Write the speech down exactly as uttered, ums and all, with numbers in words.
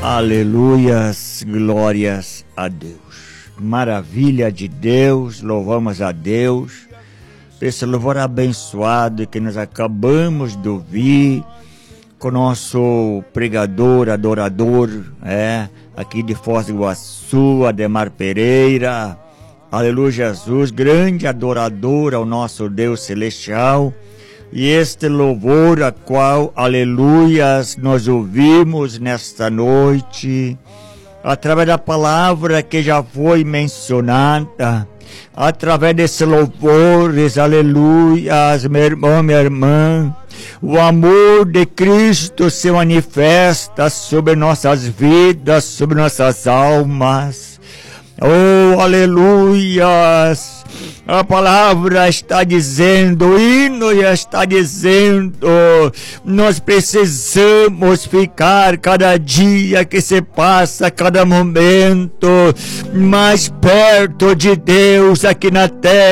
Aleluias, glórias a Deus. Maravilha de Deus, louvamos a Deus por esse louvor abençoado que nós acabamos de ouvir com o nosso pregador, adorador, é, aqui de Foz do Iguaçu, Ademar Pereira. Aleluia, Jesus, grande adorador ao nosso Deus celestial. E este louvor a qual, aleluias, nós ouvimos nesta noite, através da palavra que já foi mencionada, através desses louvores, aleluias, meu irmão, minha irmã, o amor de Cristo se manifesta sobre nossas vidas, sobre nossas almas. Oh, aleluias! A palavra está dizendo, o hino está dizendo, nós precisamos ficar cada dia que se passa, cada momento, mais perto de Deus aqui na terra.